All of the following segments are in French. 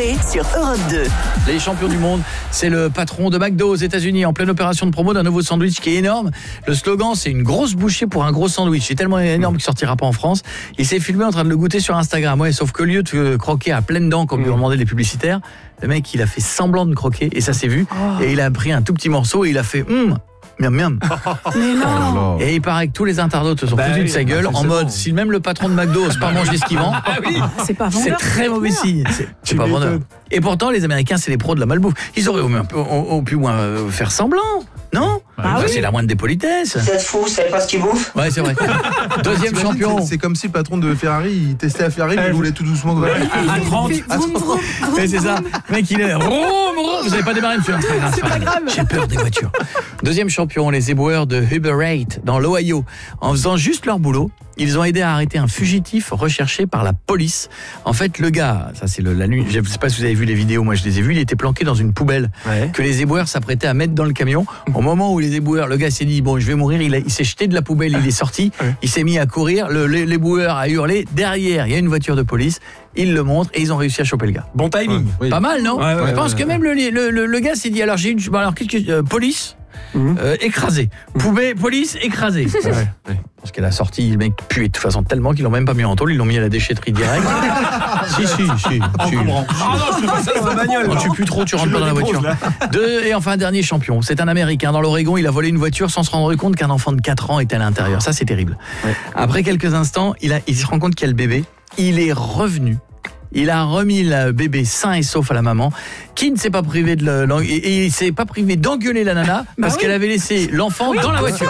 Coé sur Europe 2. Les champions du monde, c'est le patron de McDo aux États-Unis en pleine opération de promo d'un nouveau sandwich qui est énorme. Le slogan, c'est une grosse bouchée pour un gros sandwich. C'est tellement énorme qu'il sortira pas en France. Il s'est filmé en train de le goûter sur Instagram. Ouais, sauf qu'au lieu de croquer à pleines dents comme lui ont demandé les publicitaires, le mec, il a fait semblant de croquer et ça s'est vu. Et il a pris un tout petit morceau et il a fait miam miam. Mais non. Et il paraît que tous les internautes se sont foutus de sa gueule en mode si même le patron de McDo n'ose pas manger ce qu'il vend. C'est pas vendeur. C'est très mauvais signe. C'est pas vendeur. Et pourtant, les Américains, c'est les pros de la malbouffe. Ils auraient au pu moins faire semblant, non ? C'est la moindre des politesses. Vous êtes fous, vous savez pas ce qu'ils bouffent ? Ouais, c'est vrai. Deuxième champion. C'est comme si le patron de Ferrari, il testait la Ferrari, mais il voulait tout doucement. À 30. Mais c'est ça. Le mec, il est là. Vous avez pas démarré, monsieur. C'est pas grave. J'ai peur des voitures. Deuxième champion, les éboueurs de Uber Eats dans l'Ohio. En faisant juste leur boulot, ils ont aidé à arrêter un fugitif recherché par la police. En fait, le gars, ça c'est la nuit, je ne sais pas si vous avez vu les vidéos, moi je les ai vus, il était planqué dans une poubelle que les éboueurs s'apprêtaient à mettre dans le camion. Au moment où les éboueurs, le gars s'est dit, bon, je vais mourir, il s'est jeté de la poubelle, il est sorti, il s'est mis à courir, l'éboueur a hurlé, derrière, il y a une voiture de police, il le montre et ils ont réussi à choper le gars. Bon timing. Pas mal, non ? Je pense que même le gars s'est dit, alors j'ai une... Alors, qu'est-ce que... police écrasé. Police écrasée. Parce qu'elle a sorti, le mec puait de toute façon tellement qu'ils l'ont même pas mis en tôle, ils l'ont mis à la déchetterie direct. Si. Non, je fais pas ça dans la bagnole. Non, tu pues trop, tu rentres pas dans la voiture. Et enfin, dernier champion, c'est un Américain. Dans l'Oregon, il a volé une voiture sans se rendre compte qu'un enfant de 4 ans était à l'intérieur. Ça, c'est terrible. Après quelques instants, il se rend compte qu'il y a le bébé. Il est revenu. Il a remis le bébé sain et sauf à la maman, qui ne s'est pas privé et il s'est pas privé d'engueuler la nana parce qu'elle avait laissé l'enfant dans la voiture.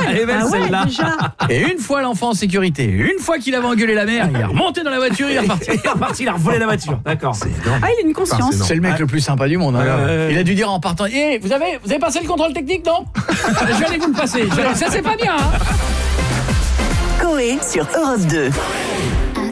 Et une fois l'enfant en sécurité, une fois qu'il avait engueulé la mère, il est remonté dans la voiture, il est reparti, Il a revolé la voiture. D'accord. Ah, il a une conscience. C'est le mec le plus sympa du monde. Il a dû dire en partant, vous avez passé le contrôle technique, non ? Je vais aller vous le passer. Ça c'est pas bien. Coé sur Europe 2.